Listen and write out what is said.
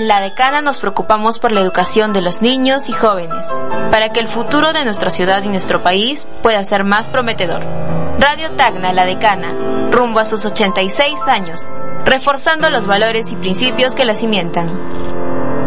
En La Decana nos preocupamos por la educación de los niños y jóvenes, para que el futuro de nuestra ciudad y nuestro país pueda ser más prometedor. Radio Tacna La Decana, rumbo a sus 86 años, reforzando los valores y principios que la cimentan.